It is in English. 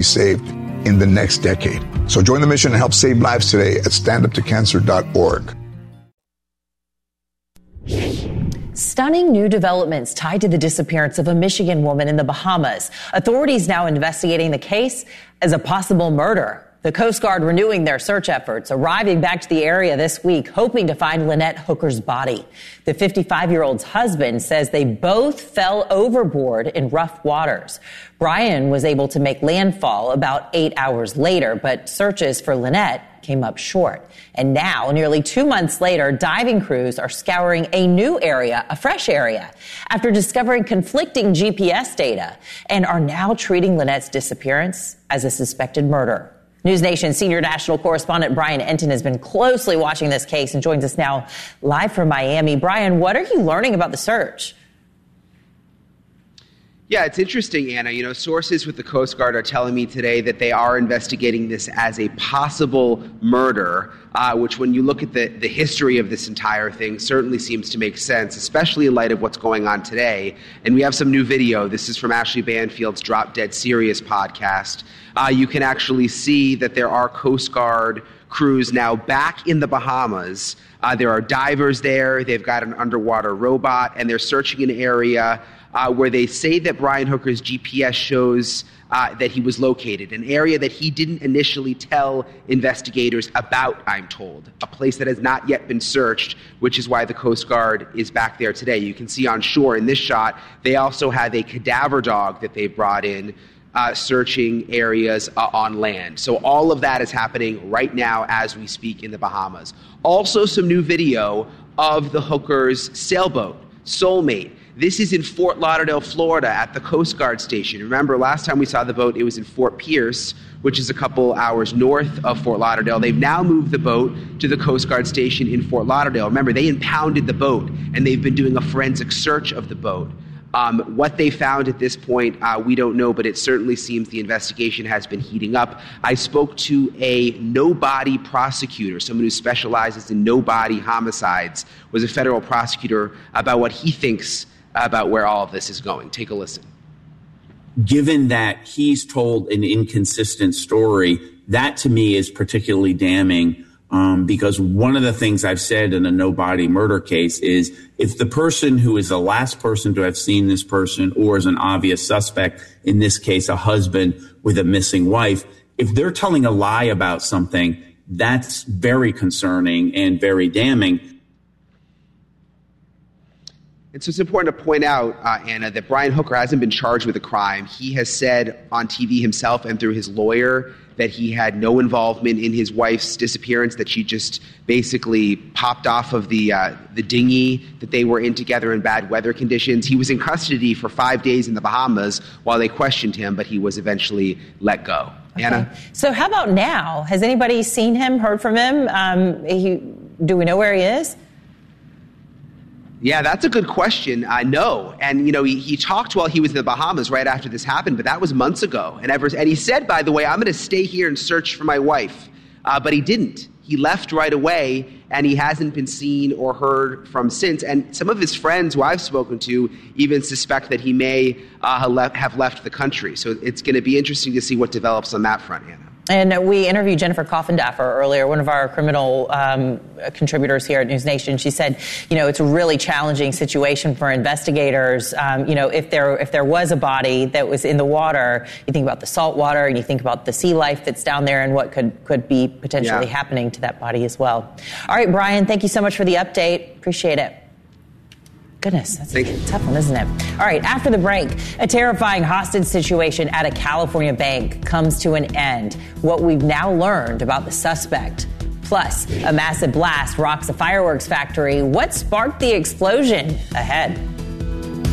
saved in the next decade. So join the mission and help save lives today at standuptocancer.org. Stunning new developments tied to the disappearance of a Michigan woman in the Bahamas. Authorities now investigating the case as a possible murder. The Coast Guard renewing their search efforts, arriving back to the area this week, hoping to find Lynette Hooker's body. The 55-year-old's husband says they both fell overboard in rough waters. Brian was able to make landfall about 8 hours later, but searches for Lynette came up short. And now, nearly 2 months later, diving crews are scouring a new area, a fresh area, after discovering conflicting GPS data, and are now treating Lynette's disappearance as a suspected murder. News Nation senior national correspondent Brian Entin has been closely watching this case and joins us now live from Miami. Brian, what are you learning about the search? Yeah, it's interesting, Anna. You know, sources with the Coast Guard are telling me today that they are investigating this as a possible murder, which when you look at the history of this entire thing certainly seems to make sense, especially in light of what's going on today. And we have some new video. This is from Ashley Banfield's Drop Dead Serious podcast. You can actually see that there are Coast Guard crews now back in the Bahamas. There are divers there. They've got an underwater robot, and they're searching an area where they say that Brian Hooker's GPS shows that he was located, an area that he didn't initially tell investigators about, I'm told, a place that has not yet been searched, which is why the Coast Guard is back there today. You can see on shore in this shot, they also have a cadaver dog that they brought in, searching areas on land. So all of that is happening right now as we speak in the Bahamas. Also some new video of the Hooker's sailboat, Soulmate. This is in Fort Lauderdale, Florida, at the Coast Guard station. Remember, last time we saw the boat, it was in Fort Pierce, which is a couple hours north of Fort Lauderdale. They've now moved the boat to the Coast Guard station in Fort Lauderdale. Remember, they impounded the boat, and they've been doing a forensic search of the boat. What they found at this point, we don't know, but it certainly seems the investigation has been heating up. I spoke to a no-body prosecutor, someone who specializes in no-body homicides, was a federal prosecutor, about what he thinks about where all of this is going. Take a listen. Given that he's told an inconsistent story, that to me is particularly damning. Because one of the things I've said in a no-body murder case is if the person who is the last person to have seen this person or is an obvious suspect, in this case a husband with a missing wife, if they're telling a lie about something, that's very concerning and very damning. And so it's important to point out, Anna, that Brian Hooker hasn't been charged with a crime. He has said on TV himself and through his lawyer that he had no involvement in his wife's disappearance, that she just basically popped off of the dinghy that they were in together in bad weather conditions. He was in custody for 5 days in the Bahamas while they questioned him, but he was eventually let go. Okay. Anna? So how about now? Has anybody seen him, heard from him? Do we know where he is? Yeah, that's a good question. No. And, you know, he talked while he was in the Bahamas right after this happened, but that was months ago. And he said, by the way, I'm going to stay here and search for my wife. But he didn't. He left right away, and he hasn't been seen or heard from since. And some of his friends who I've spoken to even suspect that he may have left the country. So it's going to be interesting to see what develops on that front, Anna. And we interviewed Jennifer Coffindaffer earlier, one of our criminal contributors here at News Nation. She said, you know, it's a really challenging situation for investigators. You know, if there was a body that was in the water, you think about the salt water and you think about the sea life that's down there and what could be potentially happening to that body as well. All right, Brian, thank you so much for the update. Appreciate it. Goodness, that's a tough one, isn't it? All right, after the break, a terrifying hostage situation at a California bank comes to an end. What we've now learned about the suspect. Plus, a massive blast rocks a fireworks factory. What sparked the explosion? Ahead.